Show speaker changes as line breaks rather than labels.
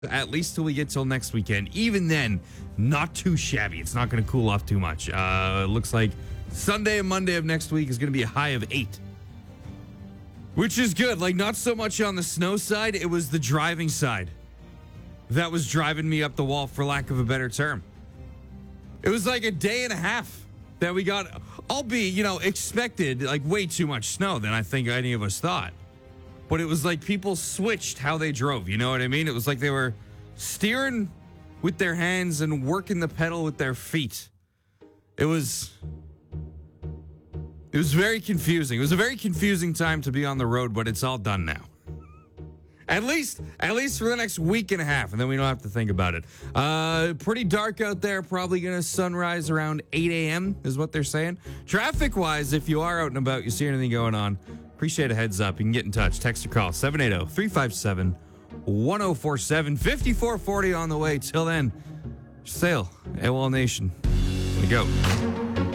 at least till we get till next weekend. Even then, not too shabby. It's not going to cool off too much. It looks like Sunday and Monday of next week is going to be a high of 8, which is good. Like, not so much on the snow side. It was the driving side that was driving me up the wall, for lack of a better term. It was like a day and a half that we got, albeit, expected like way too much snow than I think any of us thought. But it was like people switched how they drove. You know what I mean? It was like they were steering with their hands and working the pedal with their feet. It was very confusing. It was a very confusing time to be on the road, but it's all done now. At least for the next week and a half, and then we don't have to think about it. Pretty dark out there. Probably going to sunrise around 8 a.m. is what they're saying. Traffic-wise, if you are out and about, you see anything going on, appreciate a heads up. You can get in touch. Text or call 780-357-1047. 5440 on the way. Till then, sail. AWOL Nation. We go.